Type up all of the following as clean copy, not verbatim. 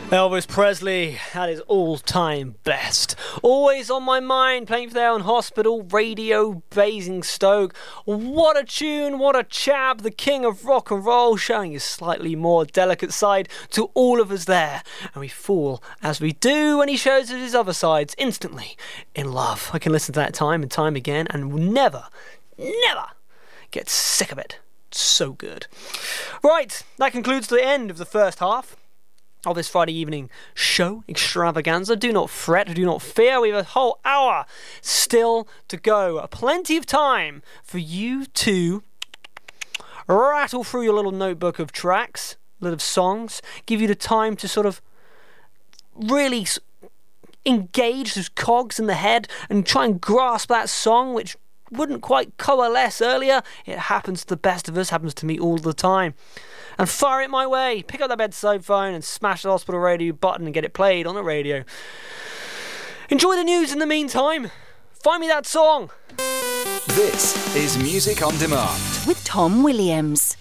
Elvis Presley at his all-time best. Always on my mind, playing for their own hospital, Radio Basingstoke. What a tune, what a chap, the king of rock and roll, showing his slightly more delicate side to all of us there. And we fall, as we do, when he shows us his other sides, instantly in love. I can listen to that time and time again and never get sick of it. It's so good. Right, that concludes the end of the first half of this Friday evening show extravaganza. Do not fret, do not fear. We have a whole hour still to go. Plenty of time for you to rattle through your little notebook of tracks, little songs, give you the time to sort of really engage those cogs in the head and try and grasp that song which wouldn't quite coalesce earlier. It happens to the best of us, happens to me all the time. And fire it my way. Pick up the bedside phone and smash the hospital radio button and get it played on the radio. Enjoy the news in the meantime. Find me that song. This is Music on Demand with Tom Williams.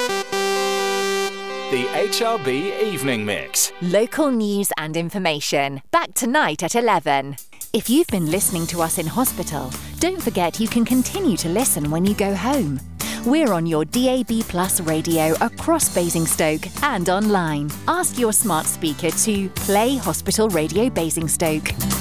The HRB Evening Mix. Local news and information. Back tonight at 11. If you've been listening to us in hospital, don't forget you can continue to listen when you go home. We're on your DAB Plus radio across Basingstoke and online. Ask your smart speaker to play Hospital Radio Basingstoke.